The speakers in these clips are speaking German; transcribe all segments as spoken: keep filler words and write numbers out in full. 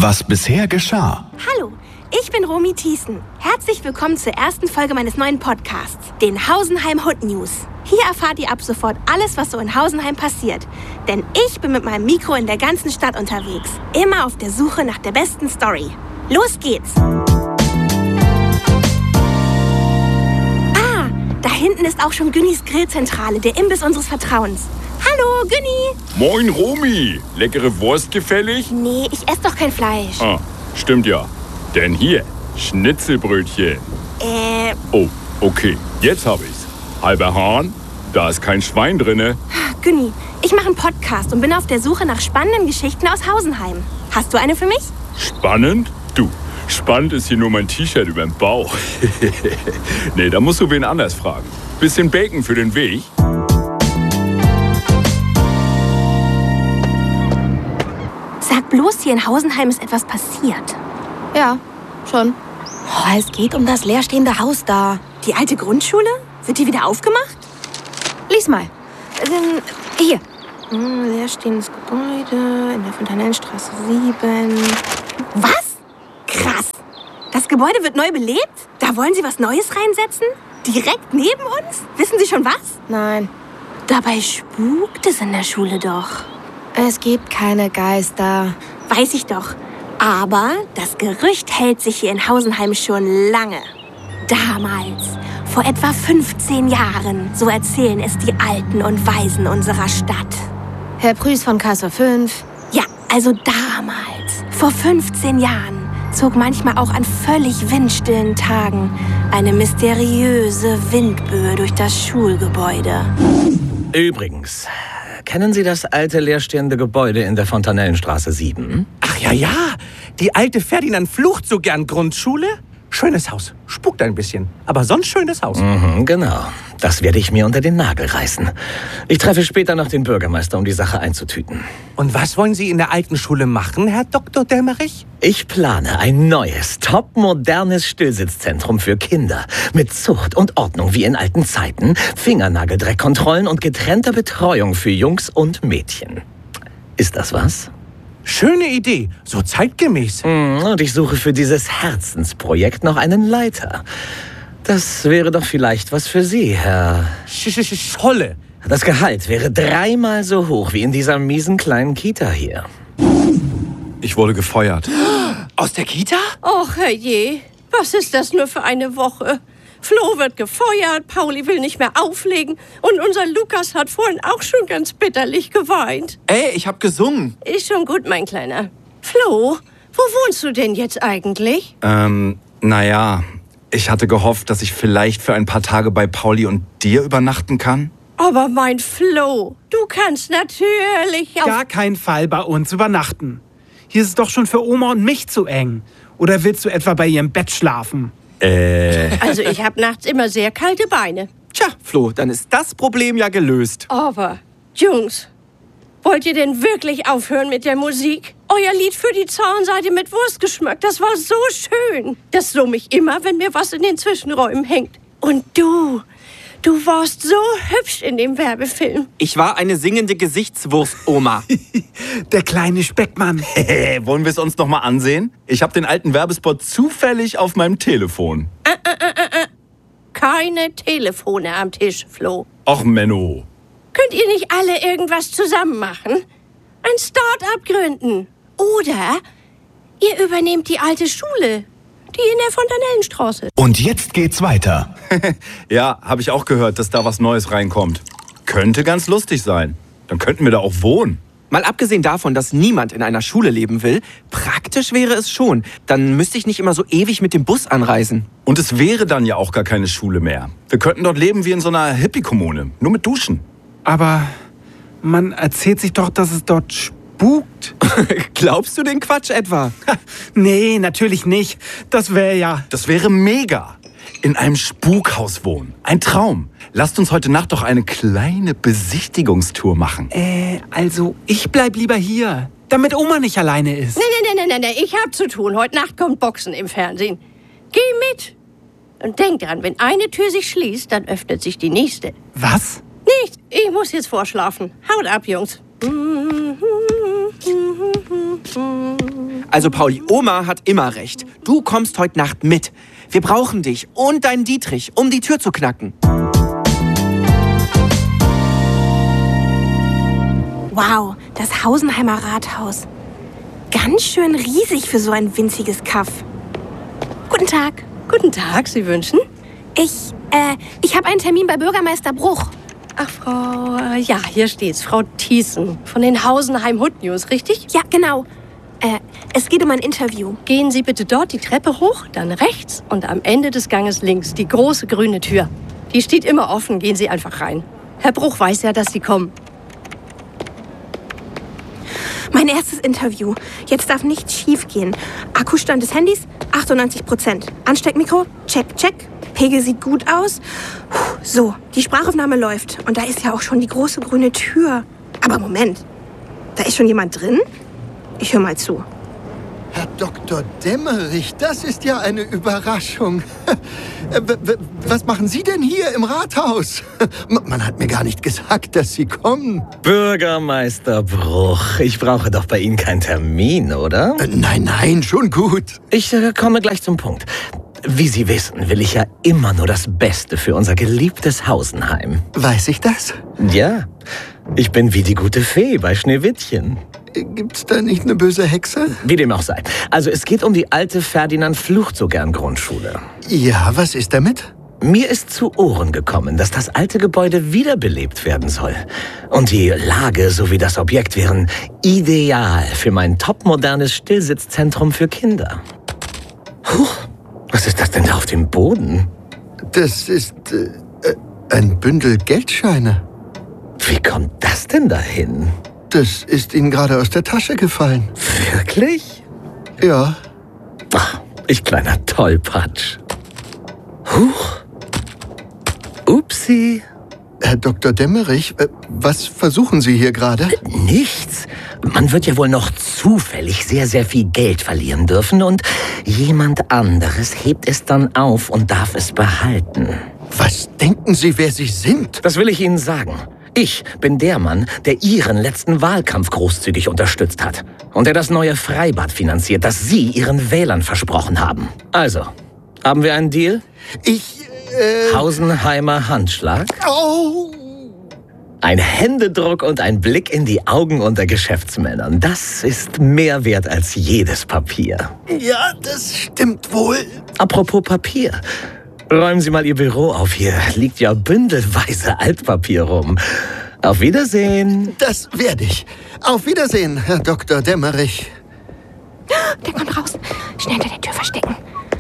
Was bisher geschah. Hallo, ich bin Romy Thiessen. Herzlich willkommen zur ersten Folge meines neuen Podcasts, den Hausenheim Hood News. Hier erfahrt ihr ab sofort alles, was so in Hausenheim passiert. Denn ich bin mit meinem Mikro in der ganzen Stadt unterwegs. Immer auf der Suche nach der besten Story. Los geht's! Ah, da hinten ist auch schon Günnis Grillzentrale, der Imbiss unseres Vertrauens. Hallo, Günni! Moin, Romy. Leckere Wurst gefällig? Nee, ich esse doch kein Fleisch. Ah, stimmt ja. Denn hier, Schnitzelbrötchen. Äh... Oh, okay, jetzt hab ich's. Halber Hahn, da ist kein Schwein drinne. Günni, ich mache einen Podcast und bin auf der Suche nach spannenden Geschichten aus Hausenheim. Hast du eine für mich? Spannend? Du, spannend ist hier nur mein T-Shirt überm Bauch. Nee, da musst du wen anders fragen. Bisschen Bacon für den Weg? Sag bloß, hier in Hausenheim ist etwas passiert. Ja, schon. Oh, es geht um das leerstehende Haus da. Die alte Grundschule? Wird die wieder aufgemacht? Lies mal. Ähm, hier. Hm, leerstehendes Gebäude in der Fontanellenstraße sieben. Was? Krass. Das Gebäude wird neu belebt? Da wollen Sie was Neues reinsetzen? Direkt neben uns? Wissen Sie schon was? Nein, Dabei spukt es in der Schule doch. es gibt keine Geister. Weiß ich doch. Aber das Gerücht hält sich hier in Hausenheim schon lange. Damals, vor etwa fünfzehn Jahren, so erzählen es die Alten und Weisen unserer Stadt. Herr Prüß von Kassel fünf. Ja, also damals, vor fünfzehn Jahren, zog manchmal auch an völlig windstillen Tagen eine mysteriöse Windböe durch das Schulgebäude. Übrigens, kennen Sie das alte leerstehende Gebäude in der Fontanellenstraße sieben? Ach ja, ja. Die alte Ferdinand flucht so gern Grundschule. Schönes Haus. Spukt ein bisschen. Aber sonst schönes Haus. Mhm, genau. Das werde ich mir unter den Nagel reißen. Ich treffe später noch den Bürgermeister, um die Sache einzutüten. Und was wollen Sie in der alten Schule machen, Herr Doktor Dämmerich? Ich plane ein neues, topmodernes Stillsitzzentrum für Kinder. Mit Zucht und Ordnung wie in alten Zeiten, Fingernageldreckkontrollen und getrennter Betreuung für Jungs und Mädchen. Ist das was? Schöne Idee. So zeitgemäß. Und ich suche für dieses Herzensprojekt noch einen Leiter. Das wäre doch vielleicht was für Sie, Herr... Sch sch sch Scholle. Das Gehalt wäre dreimal so hoch wie in dieser miesen kleinen Kita hier. Ich wurde gefeuert. Aus der Kita? Och, herrje, was ist das nur für eine Woche? Flo wird gefeuert, Pauli will nicht mehr auflegen und unser Lukas hat vorhin auch schon ganz bitterlich geweint. Ey, ich hab gesungen. Ist schon gut, mein Kleiner. Flo, wo wohnst du denn jetzt eigentlich? Ähm, naja, ich hatte gehofft, dass ich vielleicht für ein paar Tage bei Pauli und dir übernachten kann. Aber mein Flo, du kannst natürlich auf... Gar keinen Fall bei uns übernachten. Hier ist es doch schon für Oma und mich zu eng. Oder willst du etwa bei ihrem Bett schlafen? Äh... Also ich habe nachts immer sehr kalte Beine. Tja, Flo, dann ist das Problem ja gelöst. Aber, Jungs, wollt ihr denn wirklich aufhören mit der Musik? Euer Lied für die Zaunseite mit Wurstgeschmack, das war so schön. Das summe ich immer, wenn mir was in den Zwischenräumen hängt. Und du, du warst so hübsch in dem Werbefilm. Ich war eine singende Gesichtswurst, Oma. Der kleine Speckmann. Hey, wollen wir es uns noch mal ansehen? Ich habe den alten Werbespot zufällig auf meinem Telefon. Äh, äh, äh, äh. Keine Telefone am Tisch, Flo. Ach, Menno. Könnt ihr nicht alle irgendwas zusammen machen? Ein Start-up gründen. Oder ihr übernehmt die alte Schule, die in der Fontanellenstraße. Und jetzt geht's weiter. Ja, habe ich auch gehört, dass da was Neues reinkommt. Könnte ganz lustig sein. Dann könnten wir da auch wohnen. Mal abgesehen davon, dass niemand in einer Schule leben will, praktisch wäre es schon. Dann müsste ich nicht immer so ewig mit dem Bus anreisen. Und es wäre dann ja auch gar keine Schule mehr. Wir könnten dort leben wie in so einer Hippie-Kommune. Nur mit Duschen. Aber man erzählt sich doch, dass es dort spukt. Glaubst du den Quatsch etwa? Nee, natürlich nicht. Das wäre ja... Das wäre mega. In einem Spukhaus wohnen. Ein Traum. Lasst uns heute Nacht doch eine kleine Besichtigungstour machen. Äh, also ich bleib lieber hier, damit Oma nicht alleine ist. Nee, nee, nee, nee, nee, ich hab zu tun. Heute Nacht kommt Boxen im Fernsehen. Geh mit. Und denk dran, wenn eine Tür sich schließt, dann öffnet sich die nächste. Was? Nicht. Ich muss jetzt vorschlafen. Haut ab, Jungs. Also Pauli, Oma hat immer recht. Du kommst heute Nacht mit. Wir brauchen dich und deinen Dietrich, um die Tür zu knacken. Wow, das Hausenheimer Rathaus. Ganz schön riesig für so ein winziges Kaff. Guten Tag. Guten Tag, Sie wünschen? Ich, äh, ich habe einen Termin bei Bürgermeister Bruch. Ach, Frau, äh, ja, hier steht's. Frau Thiessen von den Hausenheim Hood News, richtig? Ja, genau. Äh, es geht um ein Interview. Gehen Sie bitte dort die Treppe hoch, dann rechts und am Ende des Ganges links die große grüne Tür. Die steht immer offen, gehen Sie einfach rein. Herr Bruch weiß ja, dass Sie kommen. Mein erstes Interview. Jetzt darf nichts schief gehen. Akkustand des Handys achtundneunzig Prozent. Ansteckmikro, check, check. Pegel sieht gut aus. Puh, so, die Sprachaufnahme läuft. Und da ist ja auch schon die große grüne Tür. Aber Moment, da ist schon jemand drin? Ich höre mal zu. Herr Doktor Dämmerich, das ist ja eine Überraschung. Was machen Sie denn hier im Rathaus? Man hat mir gar nicht gesagt, dass Sie kommen. Bürgermeister Bruch, ich brauche doch bei Ihnen keinen Termin, oder? Nein, nein, schon gut. Ich äh, komme gleich zum Punkt. Wie Sie wissen, will ich ja immer nur das Beste für unser geliebtes Hausenheim. Weiß ich das? Ja, ich bin wie die gute Fee bei Schneewittchen. Gibt's da nicht eine böse Hexe? Wie dem auch sei. Also es geht um die alte Ferdinand flucht so gern Grundschule. Ja, was ist damit? Mir ist zu Ohren gekommen, dass das alte Gebäude wiederbelebt werden soll. Und die Lage sowie das Objekt wären ideal für mein topmodernes Stillsitzzentrum für Kinder. Huch, was ist das denn da auf dem Boden? Das ist äh, ein Bündel Geldscheine. Wie kommt das denn dahin? Das ist Ihnen gerade aus der Tasche gefallen. Wirklich? Ja. Ach, ich kleiner Tollpatsch. Huch. Upsi. Herr Doktor Dämmerich, was versuchen Sie hier gerade? Nichts. Man wird ja wohl noch zufällig sehr, sehr viel Geld verlieren dürfen und jemand anderes hebt es dann auf und darf es behalten. Was denken Sie, wer Sie sind? Das will ich Ihnen sagen. Ich bin der Mann, der Ihren letzten Wahlkampf großzügig unterstützt hat und der das neue Freibad finanziert, das Sie Ihren Wählern versprochen haben. Also, haben wir einen Deal? Ich, äh... Hausenheimer Handschlag? Oh! Ein Händedruck und ein Blick in die Augen unter Geschäftsmännern. Das ist mehr wert als jedes Papier. Ja, das stimmt wohl. Apropos Papier. Räumen Sie mal Ihr Büro auf. Hier liegt ja bündelweise Altpapier rum. Auf Wiedersehen. Das werde ich. Auf Wiedersehen, Herr Doktor Dämmerich. Der kommt raus. Schnell hinter der Tür verstecken.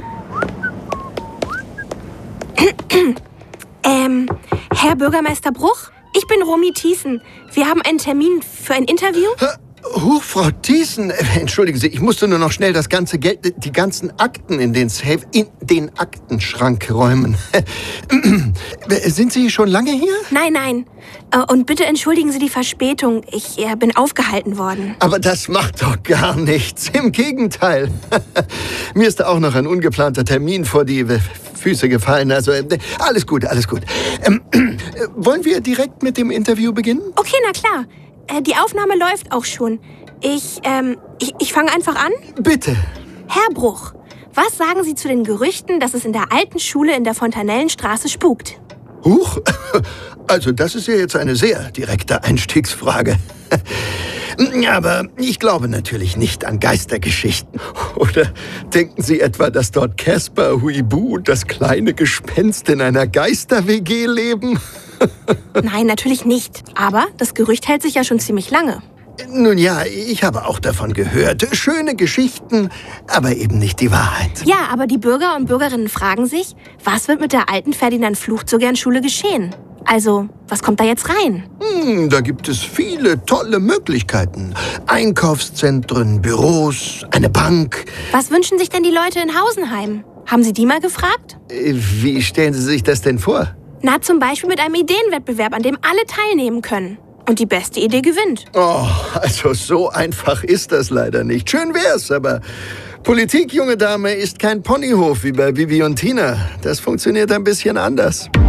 ähm, Herr Bürgermeister Bruch? Ich bin Romy Thiessen. Wir haben einen Termin für ein Interview. Huch, Frau Thiessen, entschuldigen Sie, ich musste nur noch schnell das ganze Geld, die ganzen Akten in den Safe, in den Aktenschrank räumen. Sind Sie schon lange hier? Nein, nein. Und bitte entschuldigen Sie die Verspätung. Ich äh, bin aufgehalten worden. Aber das macht doch gar nichts. Im Gegenteil. Mir ist auch noch ein ungeplanter Termin vor die Füße gefallen. Also alles gut, alles gut. Ähm, wollen wir direkt mit dem Interview beginnen? Okay, na klar. Die Aufnahme läuft auch schon. Ich, ähm, ich, ich fange einfach an. Bitte. Herr Bruch, was sagen Sie zu den Gerüchten, dass es in der alten Schule in der Fontanellenstraße spukt? Huch, also das ist ja jetzt eine sehr direkte Einstiegsfrage. Aber ich glaube natürlich nicht an Geistergeschichten. Oder denken Sie etwa, dass dort Casper, Huibu und das kleine Gespenst in einer Geister-W G leben? Nein, natürlich nicht. Aber das Gerücht hält sich ja schon ziemlich lange. Nun ja, ich habe auch davon gehört. Schöne Geschichten, aber eben nicht die Wahrheit. Ja, aber die Bürger und Bürgerinnen fragen sich, was wird mit der alten Ferdinand flucht so gern Schule geschehen? Also, was kommt da jetzt rein? Hm, da gibt es viele tolle Möglichkeiten. Einkaufszentren, Büros, eine Bank. Was wünschen sich denn die Leute in Hausenheim? Haben Sie die mal gefragt? Wie stellen Sie sich das denn vor? Na, zum Beispiel mit einem Ideenwettbewerb, an dem alle teilnehmen können. Und die beste Idee gewinnt. Oh, also so einfach ist das leider nicht. Schön wär's, aber Politik, junge Dame, ist kein Ponyhof wie bei Bibi und Tina. Das funktioniert ein bisschen anders.